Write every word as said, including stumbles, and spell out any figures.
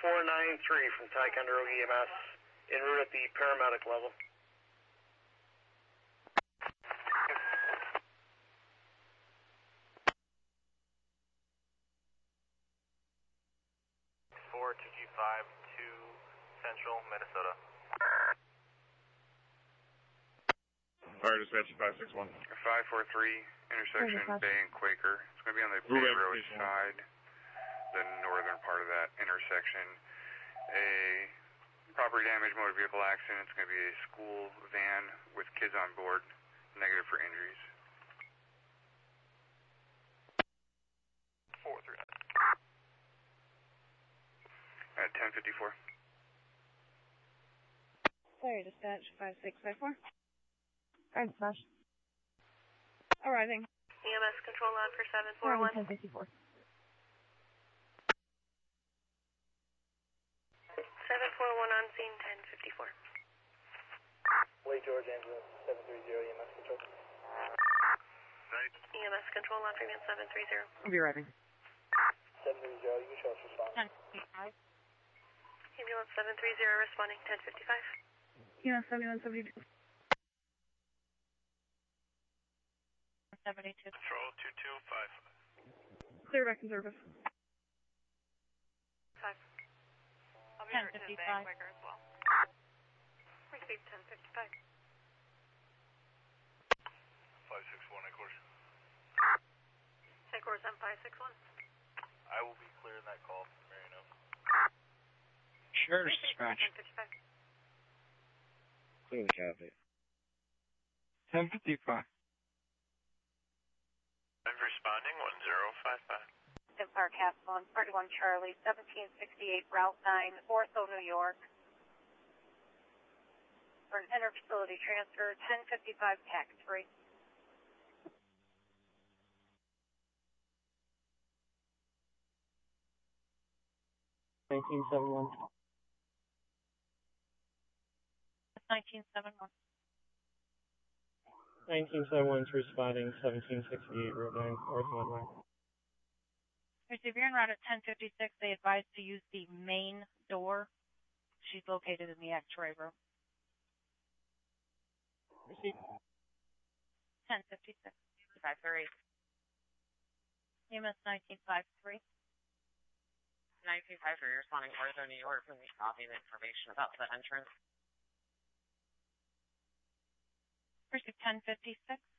four nine three from Ticonderoga E M S, en route at the paramedic level. four two G five two Central, Minnesota. Fire dispatch five six one. five four three, intersection Bay and Quaker. It's going to be on the Bay Road side, the northern part of that intersection. A property damage, motor vehicle accident. It's going to be a school van with kids on board. Negative for injuries. four three nine. At ten fifty-four. Fire dispatch five six five four. Fire dispatch. Arriving. E M S control on for seven four one. ten fifty-four. seven four one on scene, ten fifty-four. Lake George ambulance seven three zero, E M S control. Night. E M S control on premium seven three zero. I'll be arriving. seven three zero, you can show us response. ten fifty-five. Ambulance seven three zero responding, ten fifty-five. E M S seventy-one seventy-two. seventy-two. Control two two five five. Clear back in service. Five. I'll be ten over to the fifty-five. bank quicker as well. Receive ten fifty-five. five six one, headquarters. Headquarters on five six one. I will be clearing that call from Mariano. Sure, dispatch. ten fifty-five. Clearly copy. ten fifty-five. I'm responding, one zero five five. Empire Castle on thirty-one Charlie, seventeen sixty-eight Route nine, Ortho, New York. For an inter-facility transfer, ten fifty-five tax free. nineteen seventy-one. nineteen seventy-one. nineteen seventy-one is responding, seventeen sixty-eight Route nine, Ortho one one. If you're en route at ten fifty-six, they advise to use the main door. She's located in the X-ray room. Receive. ten fifty-six. five three. E M S nineteen fifty-three. nineteen fifty-three, responding Ortho, New York, and we copy the information about the entrance. Receive ten fifty-six.